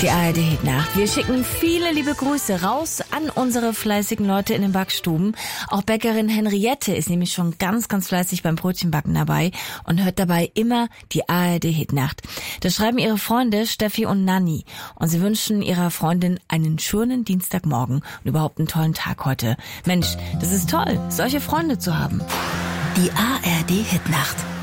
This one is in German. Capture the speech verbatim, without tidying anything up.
Die A R D-Hitnacht. Wir schicken viele liebe Grüße raus an unsere fleißigen Leute in den Backstuben. Auch Bäckerin Henriette ist nämlich schon ganz, ganz fleißig beim Brötchenbacken dabei und hört dabei immer die A R D-Hitnacht. Das schreiben ihre Freunde Steffi und Nanni. Und sie wünschen ihrer Freundin einen schönen Dienstagmorgen und überhaupt einen tollen Tag heute. Mensch, das ist toll, solche Freunde zu haben. Die A R D-Hitnacht.